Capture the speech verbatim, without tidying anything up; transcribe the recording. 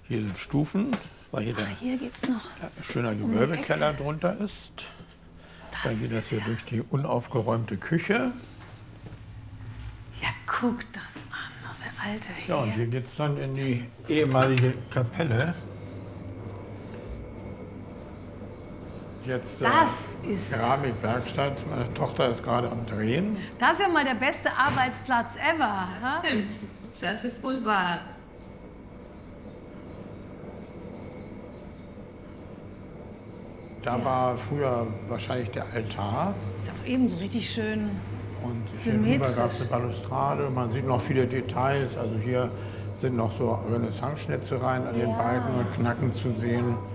Hier sind Stufen, weil hier Ach, hier geht's noch. ein schöner Gewölbekeller drunter ist. Das Dann geht das hier ja durch die unaufgeräumte Küche. Ja, guck das an, oh, der alte hier. Ja, und hier geht es dann in die ehemalige Kapelle. Jetzt äh, Das ist- Keramikwerkstatt. Meine Tochter ist gerade am Drehen. Das ist ja mal der beste Arbeitsplatz ever. Ha? Das ist wohl wahr. Da war früher wahrscheinlich der Altar. Ist auch eben so richtig schön. Und hier drüber Symmetrisch. gab es eine Balustrade. Man sieht noch viele Details. Also hier sind noch so Renaissance-Schnitzereien an den Ja. Balken und Knacken zu sehen.